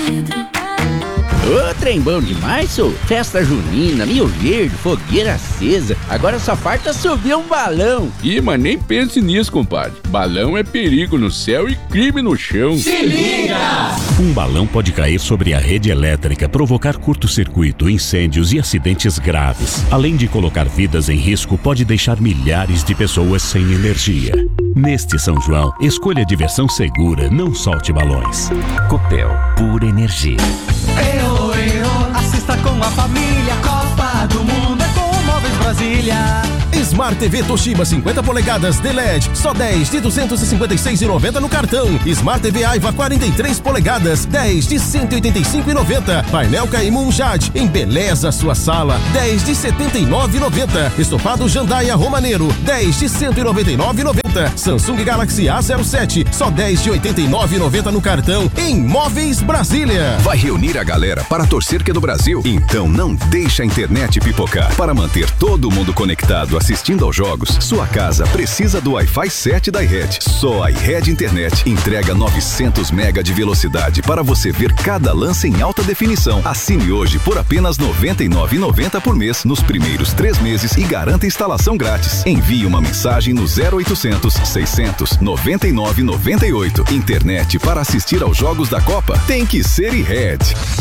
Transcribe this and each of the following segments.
Ô, trem bom demais, sou. Festa junina, Rio Verde, fogueira acesa. Agora só falta subir um balão. Ih, mas nem pense nisso, compadre. Balão é perigo no céu e crime no chão. Se liga! Um balão pode cair sobre a rede elétrica, provocar curto-circuito, incêndios e acidentes graves. Além de colocar vidas em risco, pode deixar milhares de pessoas sem energia. Neste São João, escolha diversão segura, não solte balões. Copel, pura energia. Assista com a família, Copa do Mundo é com Móveis Brasília. Smart TV Toshiba 50 polegadas de LED, só 10 de 256,90 no cartão. Smart TV Aiva 43 polegadas, 10 de 185,90. Painel Caimun Jade, embeleza sua sala, 10 de 79,90. Estofado Jandaia Romaneiro, 10 de 199,90. Samsung Galaxy A07, só 10 de 89,90 no cartão. Em Móveis Brasília. Vai reunir a galera para torcer que é do Brasil? Então não deixa a internet pipocar. Para manter todo mundo conectado assistindo aos jogos, sua casa precisa do Wi-Fi 7 da iRed. Só a iRed Internet entrega 900 MB de velocidade para você ver cada lance em alta definição. Assine hoje por apenas R$ 99,90 por mês nos primeiros 3 meses e garanta instalação grátis. Envie uma mensagem no 0800 600 9998. Internet para assistir aos jogos da Copa tem que ser iRed.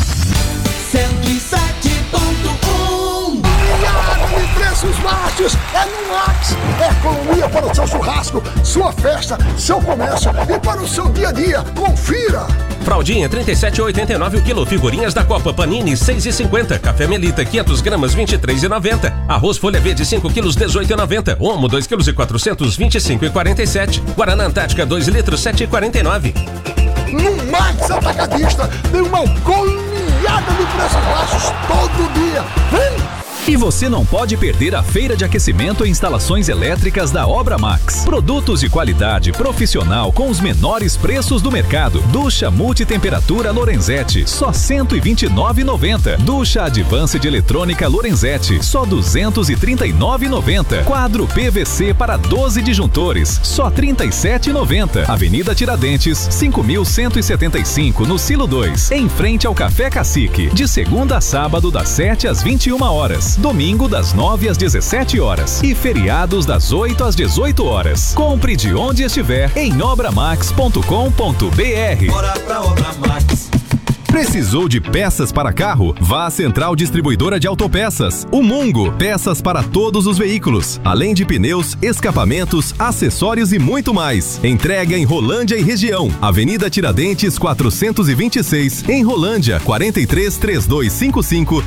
107.1 E preços baixos é no Max. É economia para o seu churrasco, sua festa, seu comércio e para o seu dia a dia. Confira! Fraldinha 37,89 o quilo. Figurinhas da Copa Panini 6,50. Café Melita 500 gramas 23,90. Arroz Folha Verde 5 quilos 18,90. Omo 2 quilos e 400 25,47. Guaraná Antártica 2 litros 7,49. No Max Atacadista tem uma goleada de preços baixos todo dia. Vem! E você não pode perder a feira de aquecimento e instalações elétricas da Obra Max. Produtos de qualidade profissional com os menores preços do mercado. Ducha multitemperatura Lorenzetti, só R$ 129,90. Ducha Advance de eletrônica Lorenzetti, só R$ 239,90. Quadro PVC para 12 disjuntores, só R$ 37,90. Avenida Tiradentes, 5.175 no Silo 2, em frente ao Café Cacique. De segunda a sábado, das 7 às 21 horas. Domingo das 9 às 17 horas e feriados das 8 às 18 horas. Compre de onde estiver em obramax.com.br. Bora pra Obra Max. Precisou de peças para carro? Vá à Central Distribuidora de Autopeças. O Mungo, peças para todos os veículos, além de pneus, escapamentos, acessórios e muito mais. Entrega em Rolândia e região. Avenida Tiradentes 426, em Rolândia, 43 3255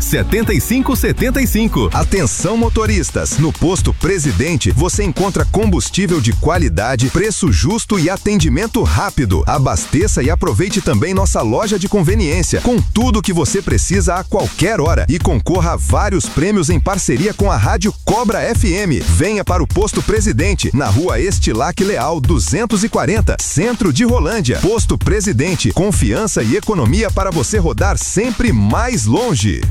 7575. Atenção motoristas, no Posto Presidente você encontra combustível de qualidade, preço justo e atendimento rápido. Abasteça e aproveite também nossa loja de conveniência, com tudo que você precisa a qualquer hora e concorra a vários prêmios em parceria com a Rádio Cobra FM. Venha para o Posto Presidente, na Rua Estilac Leal 240, centro de Rolândia. Posto Presidente, confiança e economia para você rodar sempre mais longe.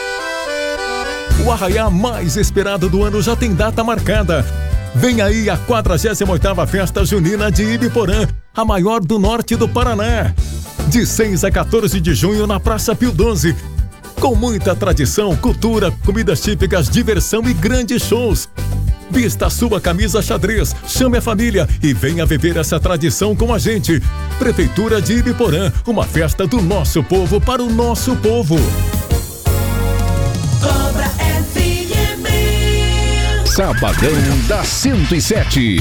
O arraiá mais esperado do ano já tem data marcada. Vem aí a 48ª Festa Junina de Ibiporã, a maior do norte do Paraná. De 6 a 14 de junho na Praça Pio XII. Com muita tradição, cultura, comidas típicas, diversão e grandes shows. Vista a sua camisa xadrez, chame a família e venha viver essa tradição com a gente. Prefeitura de Ibiporã, uma festa do nosso povo para o nosso povo. Cobra FM. Sabadão da 107.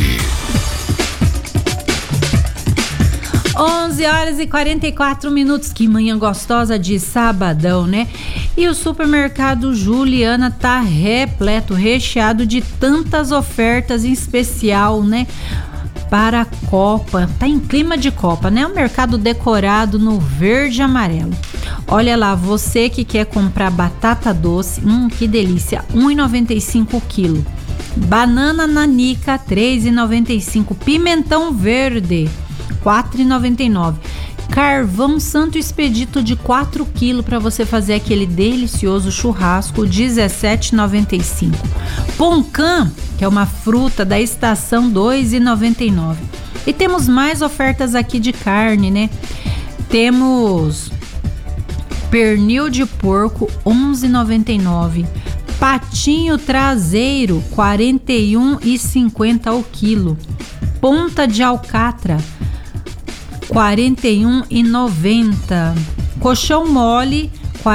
11 horas e 44 minutos, que manhã gostosa de sabadão, né? E o supermercado Juliana tá repleto, recheado de tantas ofertas em especial, né? Para a Copa, tá em clima de Copa, né? O mercado decorado no verde e amarelo. Olha lá, você que quer comprar batata doce, que delícia, R$ 1,95 o quilo. Banana nanica, R$ 3,95. Pimentão verde, R$ 4,99. Carvão Santo Expedito de 4 kg para você fazer aquele delicioso churrasco, R$ 17,95. Poncã, que é uma fruta da estação, R$ 2,99. E temos mais ofertas aqui de carne, né? Temos Pernil de porco, 11,99. Patinho traseiro, 41,50 ao quilo. Ponta de alcatra, 41,90. Colchão mole,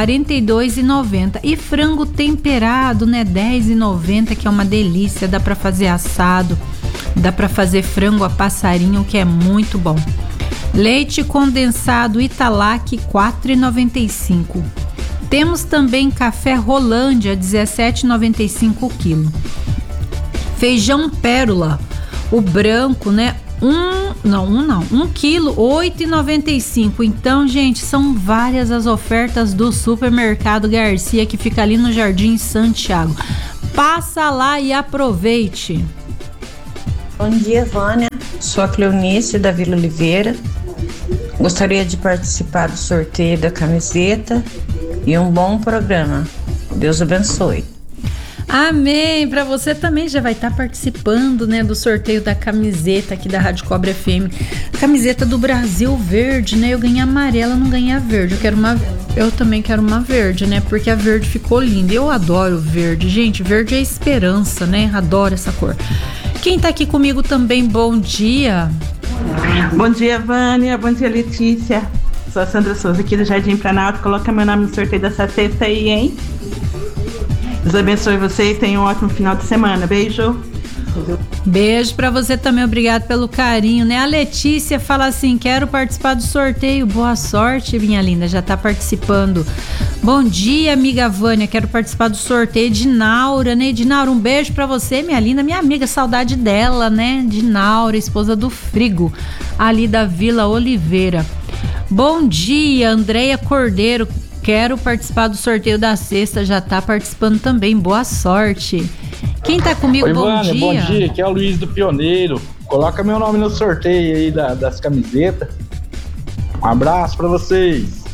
42,90. E frango temperado, né, 10,90, que é uma delícia, dá para fazer assado, dá para fazer frango a passarinho, que é muito bom. Leite condensado Italac, 4,95. Temos também café Rolândia, 17,95 o quilo. Feijão Pérola, o branco, né? 1 quilo, 8,95. Então, gente, são várias as ofertas do Supermercado Garcia, que fica ali no Jardim Santiago. Passa lá e aproveite. Bom dia, Vânia. Sou a Cleonice da Vila Oliveira. Gostaria de participar do sorteio da camiseta e um bom programa. Deus abençoe. Amém! Para você também já vai estar participando, né, do sorteio da camiseta aqui da Rádio Cobra FM. Camiseta do Brasil verde, né? Eu ganhei amarela, não ganhei a verde. Eu também quero uma verde, né? Porque a verde ficou linda. Eu adoro verde. Gente, verde é esperança, né? Adoro essa cor. Quem tá aqui comigo também, bom dia. Bom dia, Vânia. Bom dia, Letícia. Sou a Sandra Souza aqui do Jardim Planalto. Coloca meu nome no sorteio dessa sexta aí, hein? Deus abençoe vocês. Tenham um ótimo final de semana. Beijo. Beijo pra você também, obrigado pelo carinho, né? A Letícia fala assim: quero participar do sorteio. Boa sorte, minha linda, já tá participando. Bom dia, amiga Vânia, quero participar do sorteio. Dinaura, né? Dinaura, um beijo pra você, minha linda, minha amiga, saudade dela, né? Dinaura, esposa do Frigo, ali da Vila Oliveira. Bom dia, Andréia Cordeiro, quero participar do sorteio da sexta, já tá participando também, boa sorte. Quem tá comigo, bom Vânia, dia. Bom dia, aqui é o Luiz do Pioneiro. Coloca meu nome no sorteio aí das camisetas. Um abraço pra vocês.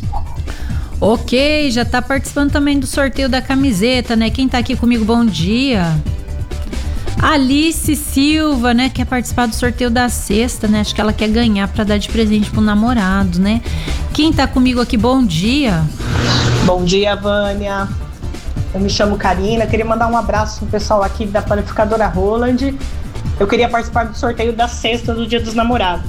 Ok, já tá participando também do sorteio da camiseta, né? Quem tá aqui comigo, bom dia. Alice Silva, né? Quer participar do sorteio da sexta, né? Acho que ela quer ganhar pra dar de presente pro namorado, né? Quem tá comigo aqui, bom dia. Bom dia, Vânia. Eu me chamo Karina, queria mandar um abraço pro pessoal aqui da Panificadora Roland. Eu queria participar do sorteio da sexta do Dia dos Namorados.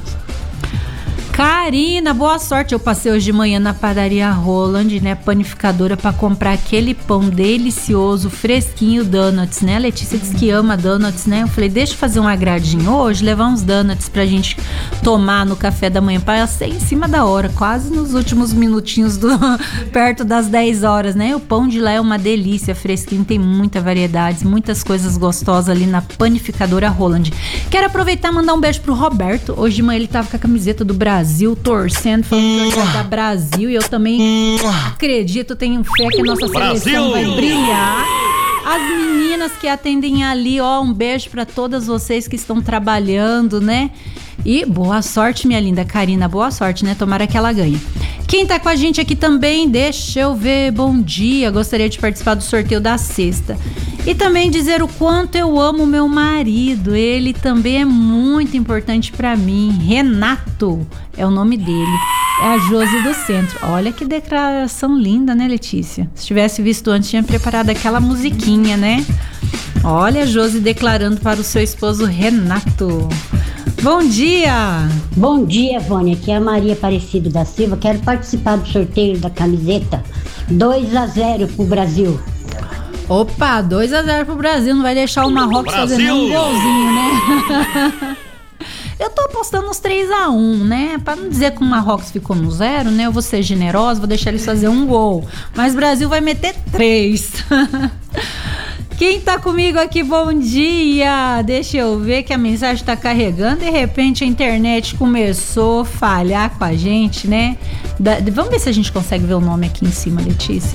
Karina, boa sorte. Eu passei hoje de manhã na padaria Roland, né, panificadora, para comprar aquele pão delicioso, fresquinho, donuts, né? A Letícia diz que ama donuts, né? Eu falei, deixa eu fazer um agradinho hoje, levar uns donuts pra gente tomar no café da manhã, para ser em cima da hora, quase nos últimos minutinhos perto das 10 horas, né? O pão de lá é uma delícia, fresquinho, tem muita variedade, muitas coisas gostosas ali na panificadora Roland. Quero aproveitar e mandar um beijo pro Roberto. Hoje de manhã ele tava com a camiseta do Brasil, torcendo, falando que ia dar Brasil, e eu também acredito, tenho fé que a nossa seleção vai brilhar. As meninas que atendem ali, ó, um beijo pra todas vocês que estão trabalhando, né? E boa sorte, minha linda Karina, boa sorte, né? Tomara que ela ganhe. Quem tá com a gente aqui também, deixa eu ver, bom dia, gostaria de participar do sorteio da sexta. E também dizer o quanto eu amo meu marido, ele também é muito importante pra mim. Renato é o nome dele, é a Josi do Centro. Olha que declaração linda, né, Letícia? Se tivesse visto antes, tinha preparado aquela musiquinha, né? Olha a Josi declarando para o seu esposo Renato. Bom dia! Bom dia, Vânia. Aqui é a Maria Aparecido da Silva. Quero participar do sorteio da camiseta 2-0 pro Brasil. Opa, 2-0 pro Brasil. Não vai deixar o Marrocos fazer nenhum golzinho, né? Eu tô apostando uns 3-1, né? Pra não dizer que o Marrocos ficou no 0, né? Eu vou ser generosa, vou deixar eles fazer um gol. Mas o Brasil vai meter 3. Quem tá comigo aqui, bom dia. Deixa eu ver que a mensagem tá carregando. De repente a internet começou a falhar com a gente, né? Vamos ver se a gente consegue ver o nome aqui em cima, Letícia.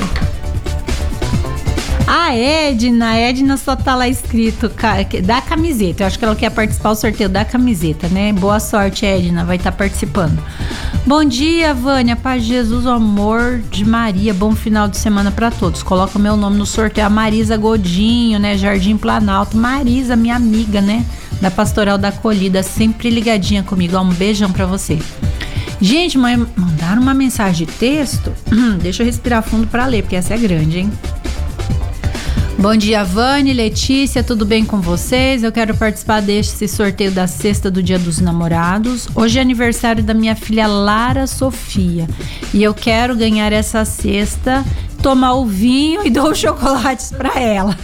A Edna só tá lá escrito da camiseta. Eu acho que ela quer participar do sorteio da camiseta, né? Boa sorte, Edna, vai estar participando. Bom dia, Vânia, paz de Jesus, o amor de Maria, bom final de semana pra todos. Coloca o meu nome no sorteio, a Marisa Godinho, né? Jardim Planalto. Marisa, minha amiga, né? Da Pastoral da Acolhida, sempre ligadinha comigo. Um beijão pra você. Gente, mandaram uma mensagem de texto. Deixa eu respirar fundo para ler, porque essa é grande, hein? Bom dia, Vânia, Letícia, tudo bem com vocês? Eu quero participar desse sorteio da cesta do Dia dos Namorados. Hoje é aniversário da minha filha Lara Sofia e eu quero ganhar essa cesta, tomar o vinho e dou chocolates para ela.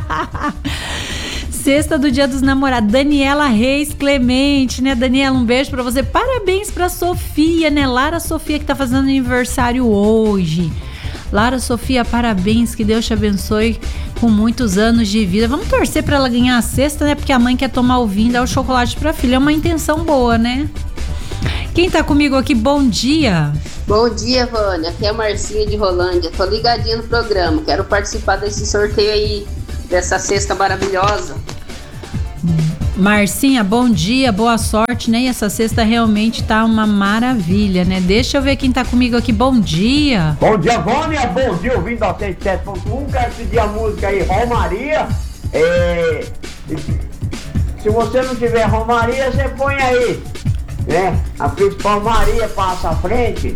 Cesta do Dia dos Namorados, Daniela Reis Clemente, né, Daniela, um beijo pra você, parabéns pra Sofia, né, Lara Sofia que tá fazendo aniversário hoje. Lara Sofia, parabéns, que Deus te abençoe com muitos anos de vida. Vamos torcer pra ela ganhar a cesta, né, porque a mãe quer tomar o vinho e dar o chocolate pra filha, é uma intenção boa, né. Quem tá comigo aqui, bom dia. Bom dia, Vânia, aqui é a Marcinha de Rolândia, tô ligadinha no programa, quero participar desse sorteio aí, dessa cesta maravilhosa. Marcinha, bom dia, boa sorte, né? E essa cesta realmente tá uma maravilha, né? Deixa eu ver quem tá comigo aqui, bom dia. Bom dia, Vânia, bom dia, ouvindo ao 107.1, quero pedir a música aí, Romaria. Se você não tiver Romaria, você põe aí, né? A principal Maria passa à frente.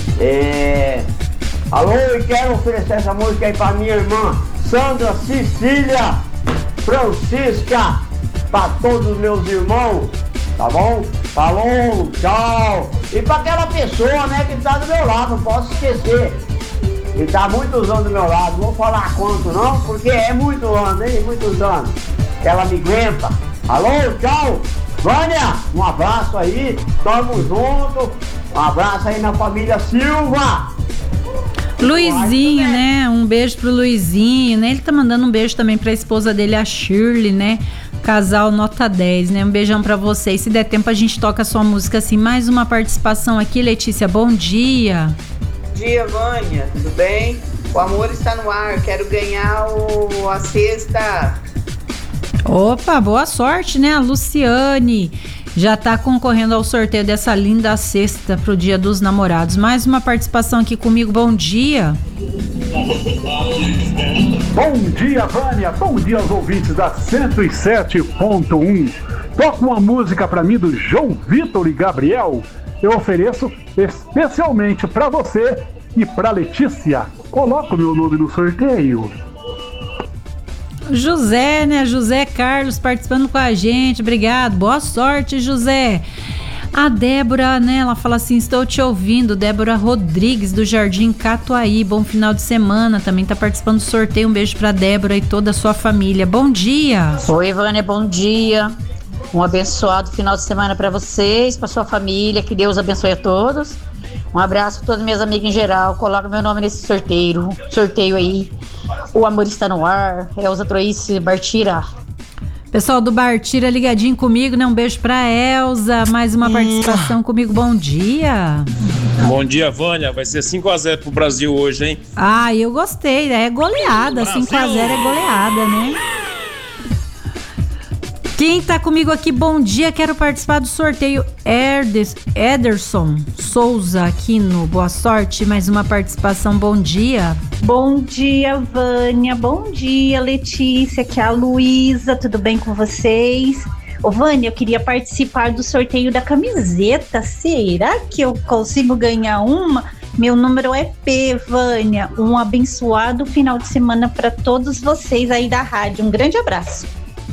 Alô, e quero oferecer essa música aí pra minha irmã Sandra, Cecília, Francisca, pra todos os meus irmãos, tá bom? Falou, tchau. E pra aquela pessoa, né, que tá do meu lado, não posso esquecer. E tá muitos anos do meu lado, não vou falar quanto não, porque é muito ano, hein, muitos anos. Ela me aguenta. Alô, tchau. Vânia, um abraço aí, tamo junto. Um abraço aí na família Silva. Luizinho, né? Um beijo pro Luizinho, né? Ele tá mandando um beijo também pra esposa dele, a Shirley, né? Casal nota 10, né? Um beijão pra vocês. Se der tempo, a gente toca a sua música assim. Mais uma participação aqui, Letícia. Bom dia. Bom dia, Vânia. Tudo bem? O amor está no ar. Quero ganhar a cesta. Opa, boa sorte, né? A Luciane já tá concorrendo ao sorteio dessa linda cesta pro Dia dos Namorados. Mais uma participação aqui comigo, bom dia. Bom dia, Vânia, bom dia aos ouvintes da 107.1. Toca uma música pra mim do João Vitor e Gabriel. Eu ofereço especialmente pra você e pra Letícia. Coloca o meu nome no sorteio. José, né? José Carlos participando com a gente. Obrigado. Boa sorte, José. A Débora, né? Ela fala assim: estou te ouvindo. Débora Rodrigues, do Jardim Catuaí. Bom final de semana. Também tá participando do sorteio. Um beijo pra Débora e toda a sua família. Bom dia. Oi, Vânia, bom dia. Um abençoado final de semana pra vocês, pra sua família. Que Deus abençoe a todos. Um abraço pra todas minhas amigas em geral. Coloca meu nome nesse sorteio aí. O amor está no ar. Elza Troice Bartira. Pessoal do Bartira ligadinho comigo, né? Um beijo pra Elza. Mais uma participação comigo. Bom dia. Bom dia, Vânia. Vai ser 5-0 pro Brasil hoje, hein? Ah, eu gostei. É goleada. 5-0 é goleada, né? Quem tá comigo aqui, bom dia, quero participar do sorteio. Ederson Souza Aquino, boa sorte, mais uma participação, bom dia. Bom dia, Vânia, bom dia, Letícia, aqui é a Luísa, tudo bem com vocês? Ô, Vânia, eu queria participar do sorteio da camiseta, será que eu consigo ganhar uma? Meu número é P, Vânia, um abençoado final de semana para todos vocês aí da rádio, um grande abraço.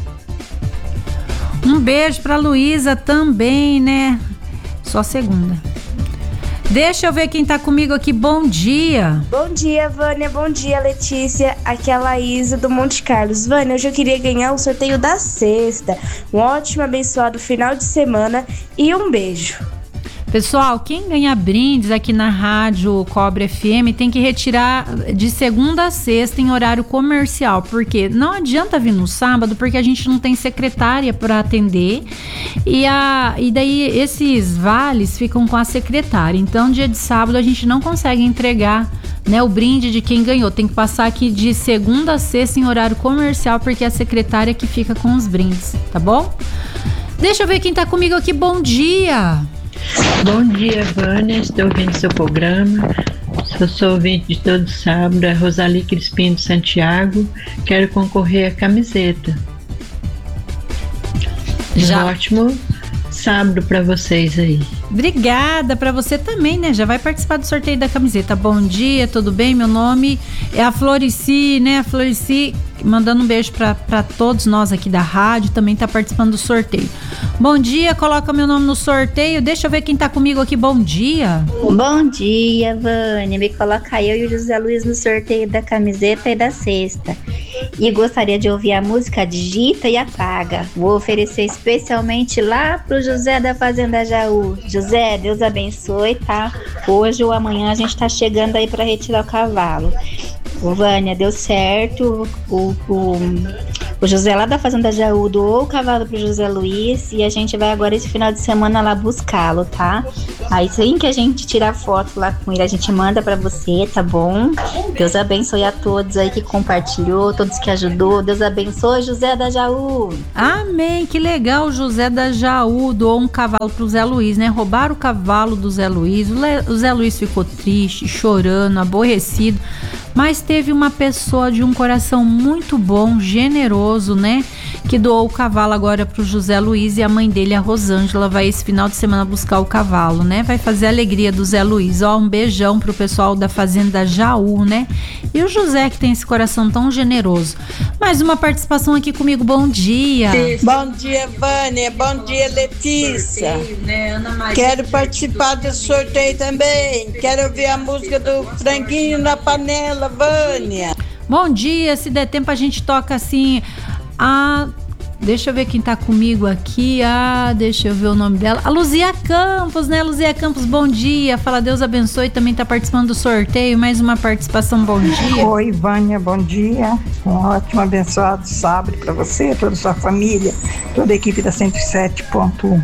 Um beijo pra Luísa também, né? Só segunda. Deixa eu ver quem tá comigo aqui. Bom dia. Bom dia, Vânia. Bom dia, Letícia. Aqui é a Laísa do Monte Carlos. Vânia, hoje eu queria ganhar o sorteio da sexta. Um ótimo, abençoado final de semana e um beijo. Pessoal, quem ganha brindes aqui na Rádio Cobre FM tem que retirar de segunda a sexta em horário comercial, porque não adianta vir no sábado, porque a gente não tem secretária para atender e daí esses vales ficam com a secretária. Então, dia de sábado a gente não consegue entregar, né, o brinde de quem ganhou. Tem que passar aqui de segunda a sexta em horário comercial, porque é a secretária que fica com os brindes, tá bom? Deixa eu ver quem tá comigo aqui. Bom dia. Bom dia, Vânia, estou ouvindo seu programa, sou ouvinte de todo sábado, a Rosali Crispim de Santiago, quero concorrer à camiseta. Um ótimo sábado para vocês aí. Obrigada, para você também, né? Já vai participar do sorteio da camiseta. Bom dia, tudo bem? Meu nome é a Florici, né? A Florici mandando um beijo para todos nós aqui da rádio, também tá participando do sorteio. Bom dia, coloca meu nome no sorteio. Deixa eu ver quem tá comigo aqui. Bom dia. Bom dia, Vânia. Me coloca eu e o José Luiz no sorteio da camiseta e da cesta. E gostaria de ouvir a música Digita e Apaga. Vou oferecer especialmente lá pro José da Fazenda Jaú. José, Deus abençoe, tá? Hoje ou amanhã a gente tá chegando aí para retirar o cavalo. Ô, Vânia, deu certo. O José lá da Fazenda Jaú doou o cavalo pro José Luiz e a gente vai agora esse final de semana lá buscá-lo, tá? Aí assim que a gente tirar foto lá com ele, a gente manda pra você, tá bom? Deus abençoe a todos aí que compartilhou, todos que ajudou. Deus abençoe, José da Jaú. Amém, que legal. O José da Jaú doou um cavalo pro Zé Luiz, né? Roubaram o cavalo do Zé Luiz. O Zé Luiz ficou triste, chorando, aborrecido. Mas teve uma pessoa de um coração muito bom, generoso, né? Que doou o cavalo agora pro José Luiz, e a mãe dele, a Rosângela, vai esse final de semana buscar o cavalo, né? Vai fazer a alegria do Zé Luiz. Ó, um beijão pro pessoal da Fazenda Jaú, né? E o José, que tem esse coração tão generoso. Mais uma participação aqui comigo. Bom dia. Bom dia, Vânia. Bom dia, Letícia. Quero participar do sorteio também. Quero ouvir a música do Franguinho na Panela, Vânia. Bom dia. Se der tempo, a gente toca assim... Deixa eu ver quem tá comigo aqui. Deixa eu ver o nome dela. A Luzia Campos, né? Luzia Campos, bom dia. Fala, Deus abençoe. Também tá participando do sorteio. Mais uma participação, bom dia. Oi, Vânia, bom dia. Um ótimo, abençoado sábado pra você, toda a sua família, toda a equipe da 107.1.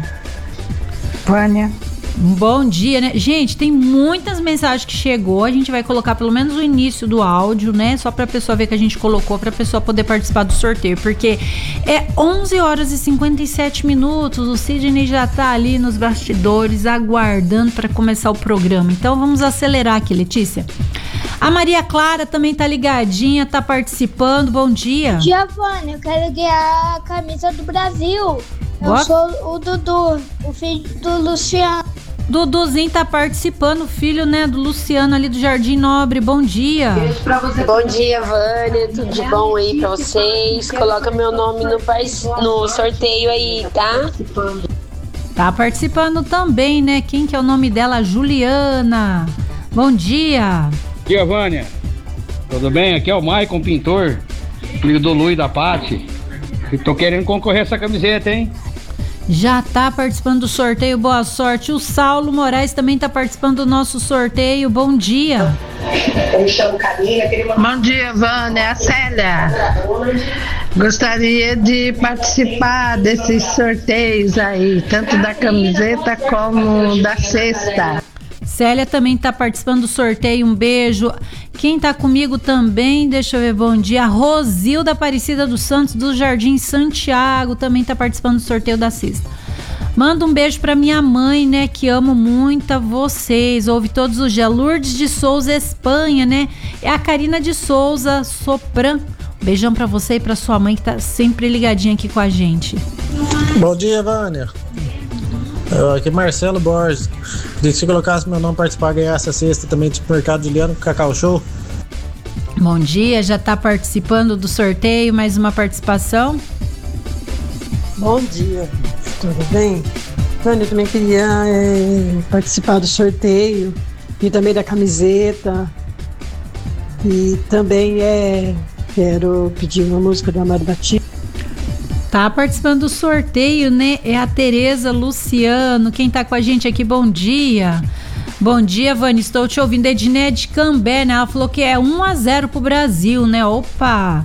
Vânia. Bom dia, né? Gente, tem muitas mensagens que chegou. A gente vai colocar pelo menos o início do áudio, né? Só pra pessoa ver que a gente colocou, pra pessoa poder participar do sorteio. Porque é 11 horas e 57 minutos. O Sidney já tá ali nos bastidores, aguardando pra começar o programa. Então vamos acelerar aqui, Letícia. A Maria Clara também tá ligadinha, tá participando. Bom dia. Bom dia, Vânia. Eu quero ganhar a camisa do Brasil. Eu sou o Dudu, o filho do Luciano. Duduzinho tá participando, filho, né, do Luciano ali do Jardim Nobre. Bom dia. Beijo pra você. Bom dia, Vânia. Tudo de bom aí pra vocês? Coloca meu nome no sorteio aí, tá? Tá participando também, né? Quem que é o nome dela? Juliana. Bom dia. Bom dia, Vânia. Tudo bem? Aqui é o Maicon Pintor, filho do Lu e da Pati. Tô querendo concorrer a essa camiseta, hein? Já tá participando do sorteio, boa sorte. O Saulo Moraes também tá participando do nosso sorteio, bom dia. Eu me chamo Karina. Bom dia, Vânia, é a Célia. Gostaria de participar desses sorteios aí, tanto da camiseta como da cesta. Célia também tá participando do sorteio, um beijo. Quem tá comigo também, deixa eu ver, bom dia. A Rosilda Aparecida dos Santos, do Jardim Santiago, também tá participando do sorteio da cesta. Manda um beijo pra minha mãe, né, que amo muito a vocês. Ouve todos os dias. Lourdes de Souza, Espanha, né? É a Karina de Souza, Sopran. Beijão pra você e pra sua mãe, que tá sempre ligadinha aqui com a gente. Bom dia, Vânia. Aqui Marcelo Borges. Queria que você colocasse meu nome para participar, ganhar essa cesta também do Supermercado Juliano com Cacau Show. Bom dia, já tá participando do sorteio, mais uma participação. Bom dia, tudo bem? Vânia, eu também queria participar do sorteio e também da camiseta. E também quero pedir uma música do Amado Batista. Tá participando do sorteio, né? É a Tereza Luciano. Quem tá com a gente aqui, bom dia. Bom dia, Vânia, estou te ouvindo. Edneia de Cambé, né? Ela falou que é 1-0 pro Brasil, né? Opa!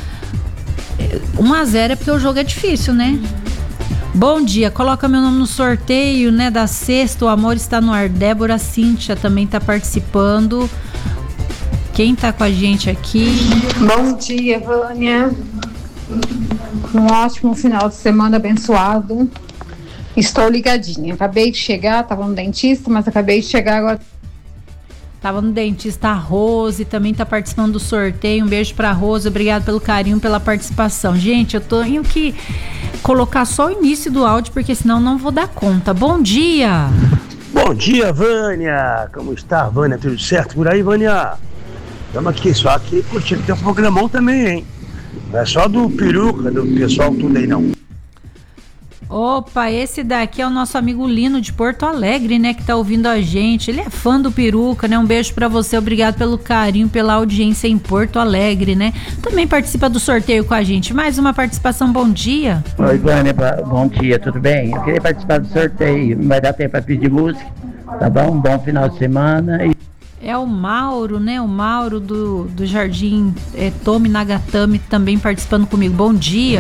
1-0 é porque o jogo é difícil, né? Bom dia, coloca meu nome no sorteio, né? Da sexta, o amor está no ar. Débora Cíntia também tá participando. Quem tá com a gente aqui? Bom dia, Vânia. Um ótimo final de semana abençoado. Estou ligadinha. Acabei de chegar, estava no dentista, mas acabei de chegar agora. Tava no dentista. A Rose também tá participando do sorteio. Um beijo pra Rose, obrigado pelo carinho, pela participação. Gente, eu tenho que colocar só o início do áudio, porque senão não vou dar conta. Bom dia! Bom dia, Vânia! Como está, Vânia? Tudo certo por aí, Vânia? Estamos aqui, só aqui curtindo teu programão também, hein? Não é só do peruca, do pessoal tudo aí, não. Opa, esse daqui é o nosso amigo Lino de Porto Alegre, né, que tá ouvindo a gente. Ele é fã do Peruca, né? Um beijo pra você, obrigado pelo carinho, pela audiência em Porto Alegre, né? Também participa do sorteio com a gente. Mais uma participação, bom dia. Oi, Vânia, bom dia, tudo bem? Eu queria participar do sorteio, não vai dar tempo pra pedir música, tá bom? Um bom final de semana e... É o Mauro, né? O Mauro do Jardim Tomi Nagatami também participando comigo. Bom dia.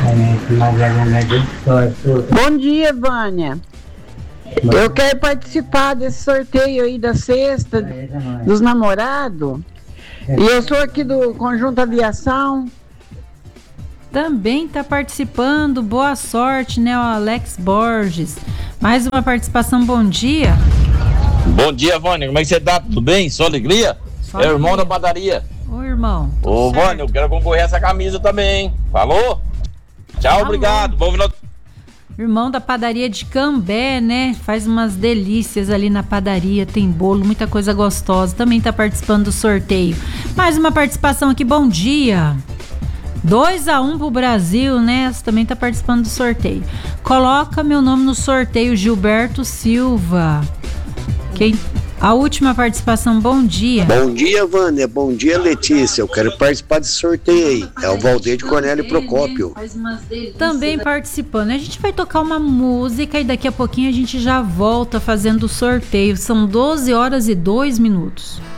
Bom dia, Vânia. Eu quero participar desse sorteio aí da sexta dos namorados. E eu sou aqui do Conjunto Aviação. Também está participando. Boa sorte, né? O Alex Borges. Mais uma participação. Bom dia. Bom dia, Vânia. Como é que você tá? Tudo bem? Só alegria? Só é o irmão alegria. da padaria. Ô, irmão. Ô, Vânia, eu quero concorrer a essa camisa também, hein? Falou? Tchau, Falou. obrigado. Bom final. Irmão da padaria de Cambé, né? Faz umas delícias ali na padaria. Tem bolo, muita coisa gostosa. Também tá participando do sorteio. Mais uma participação aqui. Bom dia. 2-1 pro Brasil, né? Você também tá participando do sorteio. Coloca meu nome no sorteio, Gilberto Silva. A última participação, bom dia. Bom dia, Vânia. Bom dia, Letícia. Eu quero participar desse sorteio aí. É o Valdeir de Cornélio Procópio. Também participando. A gente vai tocar uma música e daqui a pouquinho a gente já volta fazendo o sorteio. São 12 horas e 2 minutos.